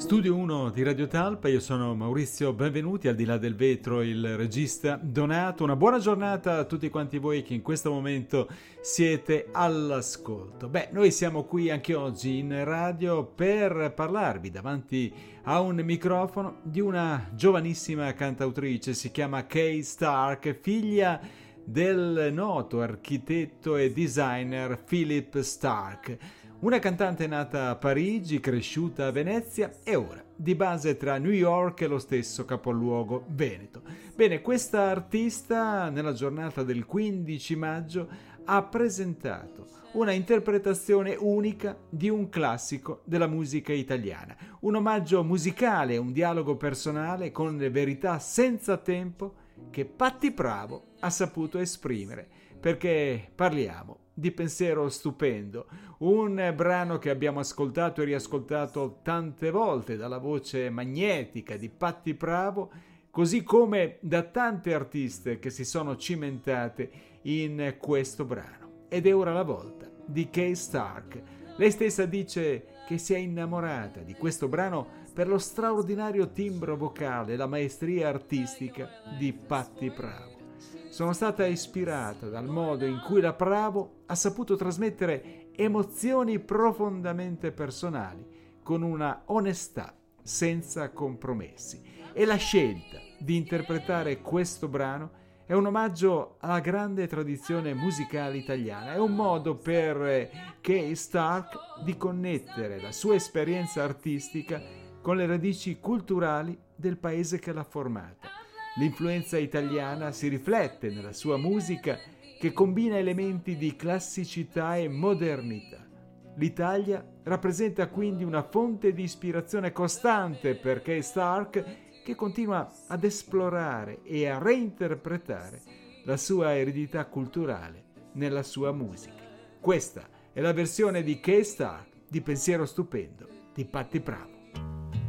Studio 1 di Radio Talpa, io sono Maurizio, benvenuti al di là del vetro, il regista Donato. Una buona giornata a tutti quanti voi che in questo momento siete all'ascolto. Noi siamo qui anche oggi in radio per parlarvi davanti a un microfono di una giovanissima cantautrice, si chiama Kay Stark, figlia del noto architetto e designer Philip Stark. Una cantante nata a Parigi, cresciuta a Venezia e ora di base tra New York e lo stesso capoluogo veneto. Bene, questa artista nella giornata del 15 maggio ha presentato una interpretazione unica di un classico della musica italiana. Un omaggio musicale, un dialogo personale con le verità senza tempo che Patti Pravo ha saputo esprimere, perché parliamo di Pensiero Stupendo, un brano che abbiamo ascoltato e riascoltato tante volte dalla voce magnetica di Patti Pravo, così come da tante artiste che si sono cimentate in questo brano. Ed è ora la volta di Kay Stark. Lei stessa dice che si è innamorata di questo brano per lo straordinario timbro vocale e la maestria artistica di Patti Pravo. Sono stata ispirata dal modo in cui la Pravo ha saputo trasmettere emozioni profondamente personali con una onestà senza compromessi. E la scelta di interpretare questo brano è un omaggio alla grande tradizione musicale italiana, è un modo per Kay Stark di connettere la sua esperienza artistica con le radici culturali del paese che l'ha formata. L'influenza italiana si riflette nella sua musica che combina elementi di classicità e modernità. L'Italia rappresenta quindi una fonte di ispirazione costante per Kay Stark, che continua ad esplorare e a reinterpretare la sua eredità culturale nella sua musica. Questa è la versione di Kay Stark di Pensiero Stupendo di Patti Pravo.